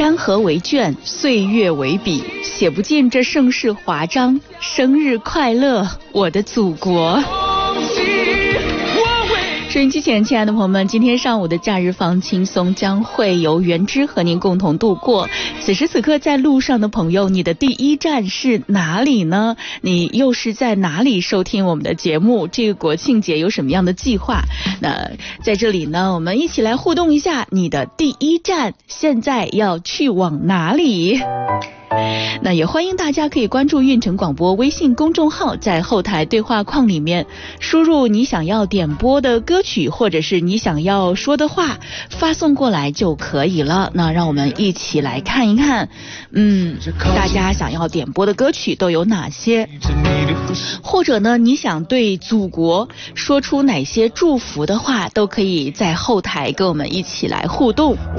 山河为卷，岁月为笔，写不尽这盛世华章。生日快乐，我的祖国！收音机前亲爱的朋友们，今天上午的假日放轻松将会由原之和您共同度过。此时此刻在路上的朋友，你的第一站是哪里呢？你又是在哪里收听我们的节目？这个国庆节有什么样的计划？那在这里呢，我们一起来互动一下，你的第一站现在要去往哪里？那也欢迎大家可以关注运城广播微信公众号，在后台对话框里面输入你想要点播的歌曲或者是你想要说的话，发送过来就可以了。那让我们一起来看一看，大家想要点播的歌曲都有哪些，或者呢你想对祖国说出哪些祝福的话，都可以在后台跟我们一起来互动。